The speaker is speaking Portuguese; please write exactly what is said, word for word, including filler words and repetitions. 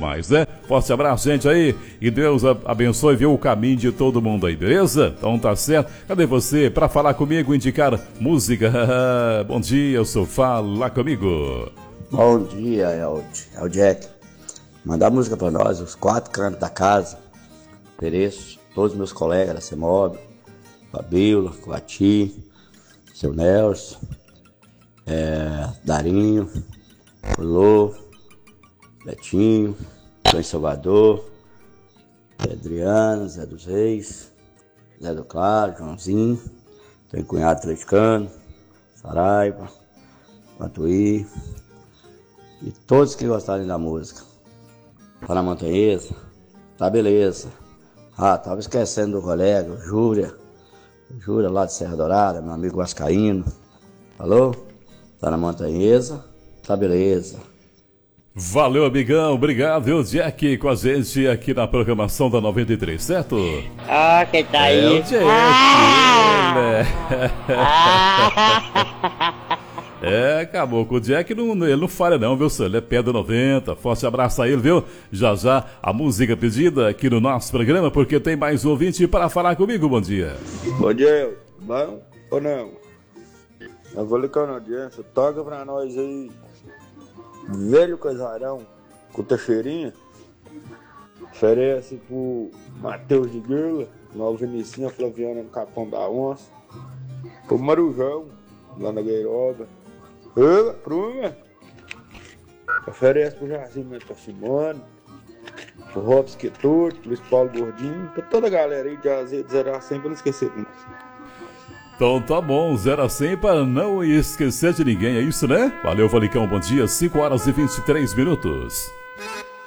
mais, né? Forte abraço, gente, aí. E Deus abençoe, viu, o caminho de todo mundo aí, beleza? Então tá certo. Cadê você para falar comigo, indicar música? Bom dia, eu sou Fala Comigo. Bom dia, é o, é o Jack. Mandar música para nós, os quatro cantos da casa. Ofereço todos os meus colegas da CEMOB, Fabíola, Coati, seu Nelson, é, Darinho, Lô, Betinho, estou em Salvador, Adriano, Zé dos Reis, Zé do Claro, Joãozinho, estou em Cunhado Atleticano, Saraiva, Matuí, e todos que gostarem da música. Para a Montanhesa, tá beleza. Ah, tava esquecendo do colega, o Júlia, o Júlia lá de Serra Dourada, meu amigo vascaíno. Falou? Tá na Montanhesa, tá beleza. Valeu, amigão, obrigado, viu, Jack, com a gente aqui na programação da noventa e três, certo? Ah, quem tá aí? É o Jack, ah! né? ah! É, acabou com o Jack, não, ele não falha não, viu, senhor? Ele é pedra noventa, forte abraço a ele, viu? Já já a música pedida aqui no nosso programa, porque tem mais ouvinte para falar comigo, bom dia. Bom dia, bom ou não? Eu vou ligar na audiência, toca pra nós aí, Velho Casarão, com Teixeirinha, oferece pro Matheus de Guerla, Nova Vinicinha Flaviana no Capão da Onça, pro Marujão, lá na Gueiroba, Ela, Pruma, oferece pro Jacimento da Simone, pro Robson Quetor, pro Luiz Paulo Gordinho, pra toda a galera aí de Azeite, zero a cem, pra não esquecer. Então tá bom, zero a cem para não esquecer de ninguém, é isso, né? Valeu, Valicão, bom dia, cinco horas e vinte e três minutos.